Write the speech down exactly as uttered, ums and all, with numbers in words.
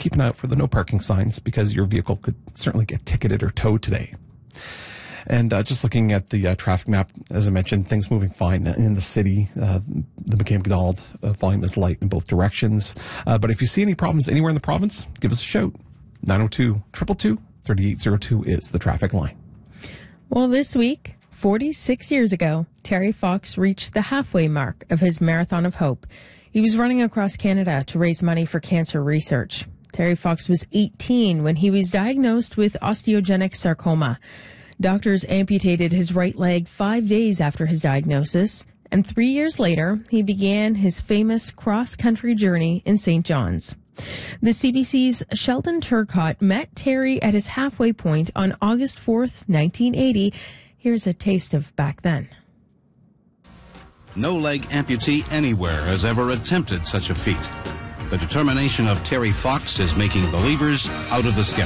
keep an eye out for the no parking signs because your vehicle could certainly get ticketed or towed today. And uh, just looking at the uh, traffic map, as I mentioned, things moving fine in the city. Uh, the McCabe-Macdonald uh, volume is light in both directions. Uh, but if you see any problems anywhere in the province, give us a shout. nine oh two, two two two, three eight zero two is the traffic line. Well, this week, forty-six years ago, Terry Fox reached the halfway mark of his Marathon of Hope. He was running across Canada to raise money for cancer research. Terry Fox was eighteen when he was diagnosed with osteogenic sarcoma. Doctors amputated his right leg five days after his diagnosis, and three years later, he began his famous cross-country journey in Saint John's. The C B C's Sheldon Turcotte met Terry at his halfway point on August fourth, nineteen eighty. Here's a taste of back then. No leg amputee anywhere has ever attempted such a feat. The determination of Terry Fox is making believers out of the skeptics.